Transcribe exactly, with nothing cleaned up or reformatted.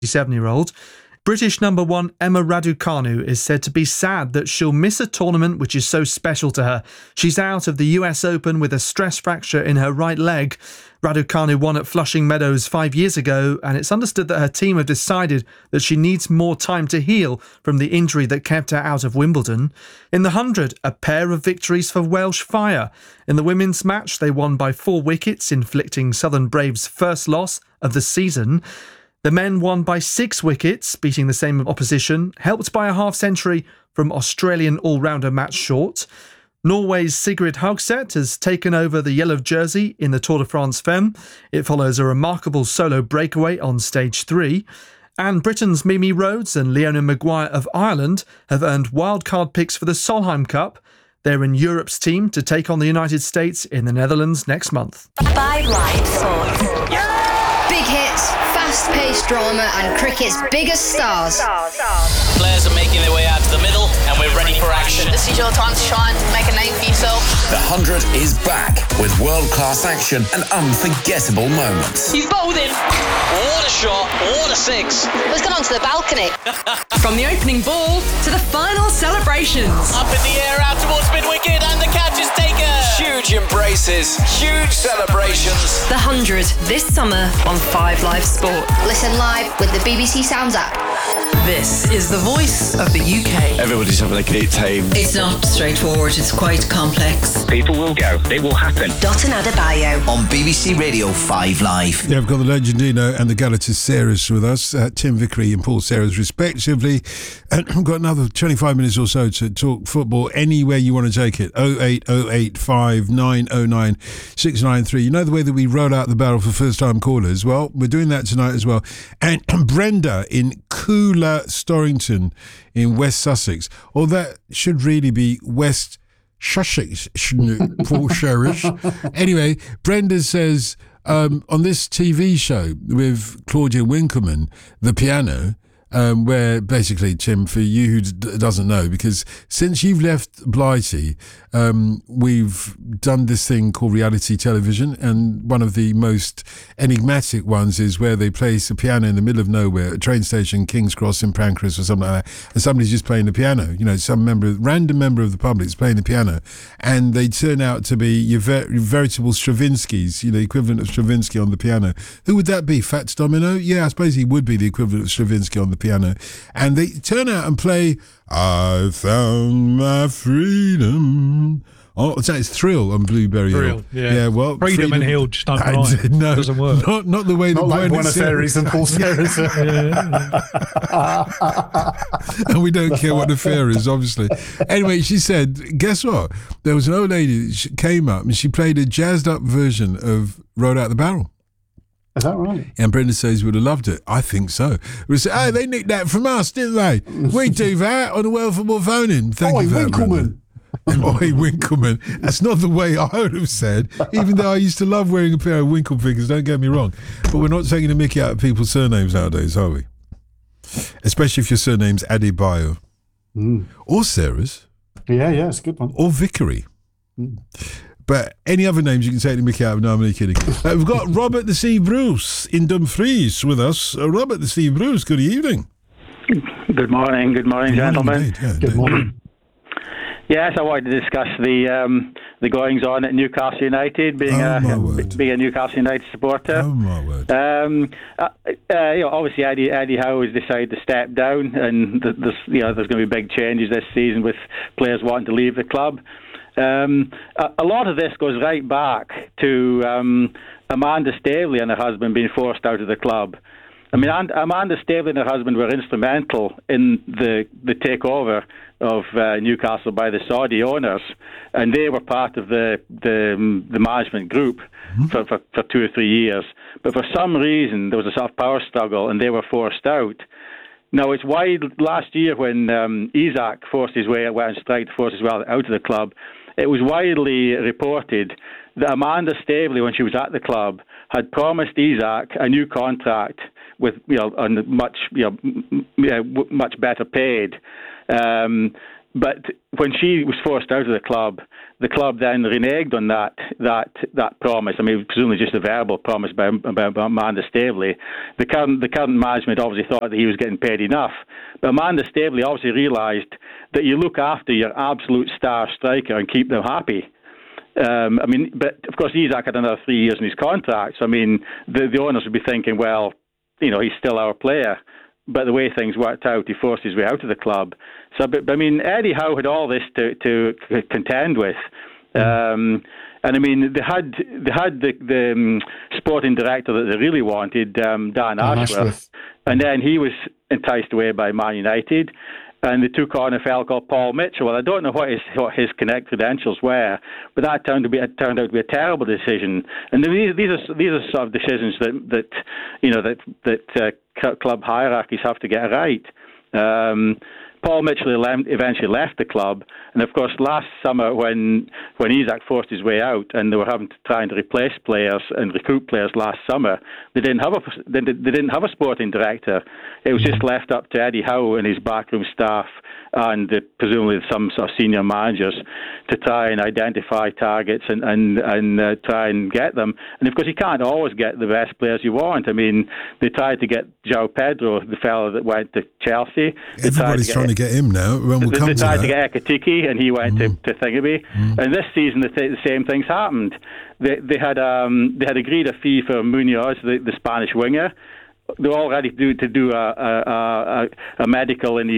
seven-year-old. British number one Emma Raducanu is said to be sad that she'll miss a tournament which is so special to her. She's out of the U S Open with a stress fracture in her right leg. Raducanu won at Flushing Meadows five years ago, and it's understood that her team have decided that she needs more time to heal from the injury that kept her out of Wimbledon. In the hundred, a pair of victories for Welsh Fire. In the women's match, they won by four wickets, inflicting Southern Braves' first loss of the season. The men won by six wickets, beating the same opposition, helped by a half-century from Australian all-rounder Matt Short. Norway's Sigrid Haugset has taken over the yellow jersey in the Tour de France Femme. It follows a remarkable solo breakaway on stage three. And Britain's Mimi Rhodes and Leona Maguire of Ireland have earned wildcard picks for the Solheim Cup. They're in Europe's team to take on the United States in the Netherlands next month. Five Live Sports. Yeah! Big hits, fast-paced drama and cricket's biggest stars. Players are making their way out to the middle and we're ready for action. This is your time to shine, make a name for yourself. The Hundred is back with world-class action and unforgettable moments. You've bowled him. What a shot, what a six. Let's get onto the balcony. From the opening ball to the final celebrations. Up in the air, out towards mid-wicket and the catch is taken. Huge embraces, huge celebrations. The Hundred, this summer on Five Live Sport. Listen live with the B B C Sounds app. This is the voice of the U K. Everybody's having a great time. It's not straightforward, it's quite complex. People will go, it will happen. Dotun Adebayo. On B B C Radio five Live. Yeah, we've got the Legendino and the Galatasaray with us, uh, Tim Vickery and Paul Serres respectively. And we've got another twenty-five minutes or so to talk football anywhere you want to take it. oh eight oh eight five nine oh nine six nine three. You know the way that we roll out the barrel for first-time callers? Well, we're doing that tonight as well. And Brenda in Cooler Storrington in West Sussex. Or that should really be West Sussex, shouldn't it, Paul Serres? Anyway, Brenda says, um, on this T V show with Claudia Winkleman, The Piano, Um, where basically, Tim, for you who d- doesn't know, because since you've left Blighty, um, we've done this thing called reality television, and one of the most enigmatic ones is where they place a piano in the middle of nowhere, a train station, King's Cross in Pancras or something like that, and somebody's just playing the piano. You know, some member, random member of the public is playing the piano, and they turn out to be your, ver- your veritable Stravinskys, you know, the equivalent of Stravinsky on the piano. Who would that be? Fats Domino? Yeah, I suppose he would be the equivalent of Stravinsky on the piano. And they turn out and play I Found My Freedom. Oh, it's, it's Thrill on Blueberry Thrill, Hill. yeah. yeah well, Freedom, freedom and Hill just don't right. No, it doesn't work. Not, not the way not the like Buenos Aires and Paul Serres. And we don't care what the fare is, obviously. Anyway, she said, guess what? There was an old lady that came up and she played a jazzed up version of Roll Out the Barrel. Is that right? And Brenda says we would have loved it. I think so. We said, oh, they nicked that from us, didn't they? We do that on the World Football Phone-In. Thank Oi, you for Winkleman. that, Oi, Winkleman. That's not the way I would have said, even though I used to love wearing a pair of Winkle figures, don't get me wrong. But we're not taking the mickey out of people's surnames nowadays, are we? Especially if your surname's Adebayo. Mm. Or Serres. Yeah, yeah, it's a good one. Or Vickery. Mm. But any other names you can take the mickey out of, no, I'm only kidding. Uh, we've got Robert the Sea Bruce in Dumfries with us. Uh, Robert the Sea Bruce, good evening. Good morning, good morning, good gentlemen. Morning, yeah, good morning. Yes, I wanted to discuss the um, the goings on at Newcastle United, being oh, a being a Newcastle United supporter. Oh my word! Um, uh, uh, you know, obviously Eddie Eddie Howe has decided to step down, and there's you know there's going to be big changes this season with players wanting to leave the club. Um, a, a lot of this goes right back to um, Amanda Staveley and her husband being forced out of the club. I mean, and, Amanda Staveley and her husband were instrumental in the, the takeover of uh, Newcastle by the Saudi owners, and they were part of the the, um, the management group mm-hmm. for, for, for two or three years. But for some reason, there was a sort of power struggle, and they were forced out. Now, it's why last year when um, Isaac forced his way, went on strike to force his way out of the club, it was widely reported that Amanda Staveley, when she was at the club, had promised Isaac a new contract with, you know, on much, you know, much better paid. Um, but when she was forced out of the club, the club then reneged on that that that promise. I mean, presumably just a verbal promise by, by, by Amanda Staveley. The current the current management obviously thought that he was getting paid enough, but Amanda Staveley obviously realised that you look after your absolute star striker and keep them happy. Um, I mean, but of course Isak had another three years in his contract. So I mean, the the owners would be thinking, well, you know, he's still our player. But the way things worked out, he forced his way out of the club. So, but, but I mean, Eddie Howe had all this to, to contend with. Um, and I mean, they had they had the, the um, sporting director that they really wanted, um, Dan Dan Ashworth. Ashworth. And then he was enticed away by Man United. And they took on a fellow called Paul Mitchell. Well, I don't know what his what his connect credentials were, but that turned to be it turned out to be a terrible decision. And these these are these are sort of decisions that that you know that that uh, club hierarchies have to get right. Um, Paul Mitchell eventually left the club, and of course, last summer when when Isak forced his way out, and they were having to trying to replace players and recruit players last summer, they didn't have a they didn't have a sporting director. It was just left up to Eddie Howe and his backroom staff, and uh, presumably some sort of senior managers, to try and identify targets and and and uh, try and get them. And of course, you can't always get the best players you want. I mean, they tried to get João Pedro, the fellow that went to Chelsea. They Everybody's to trying to get him now. When we'll they, come they to tried that. to get Ekitike, and he went mm. to, to Thingaby. Mm. And this season, the, th- the same things happened. They they had um they had agreed a fee for Munoz, the, the Spanish winger. They're all ready to do to do a a, a, a medical in the